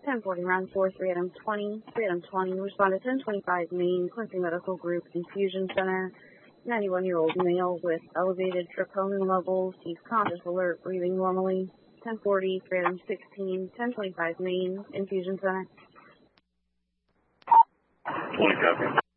1040, round 4, 3 item 20. 3 item 20, respond to 1025 Main, Quincy Medical Group Infusion Center. 91-year-old male with elevated troponin levels. He's conscious, alert, breathing normally. 1040, 3 item 16, 1025 Main, Infusion Center. 20 copy.